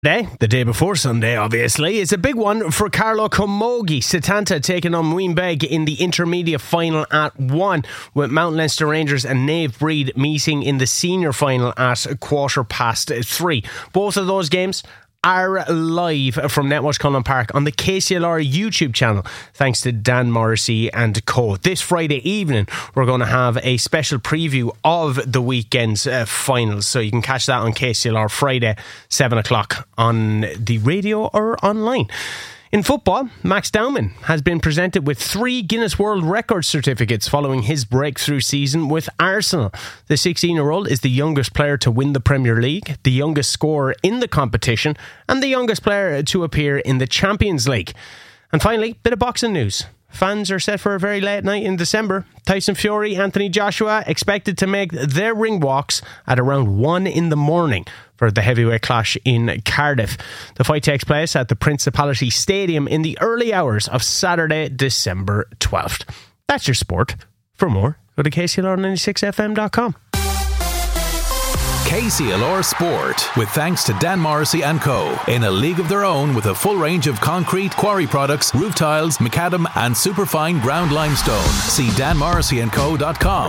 The day before Sunday, obviously, it's a big one for Carlo Camogie. Setanta taking on Moonbeg in the intermediate final at 1, with Mount Leinster Rangers and Nave Breed meeting in the senior final at 3:15. Both of those games are live from Netwatch Cullen Park on the KCLR YouTube channel, thanks to Dan Morrissey and co. This Friday evening, we're going to have a special preview of the weekend's finals, so you can catch that on KCLR Friday, 7 o'clock on the radio or online. In football, Max Dowman has been presented with 3 Guinness World Record certificates following his breakthrough season with Arsenal. The 16-year-old is the youngest player to win the Premier League, the youngest scorer in the competition, and the youngest player to appear in the Champions League. And finally, bit of boxing news. Fans are set for a very late night in December. Tyson Fury, Anthony Joshua expected to make their ring walks at around 1 in the morning for the heavyweight clash in Cardiff. The fight takes place at the Principality Stadium in the early hours of Saturday, December 12th. That's your sport. For more, go to KCLR96FM.com. KCLR Sport, with thanks to Dan Morrissey and Co. In a league of their own with a full range of concrete, quarry products, roof tiles, macadam and superfine ground limestone. See danmorrisseyandco.com.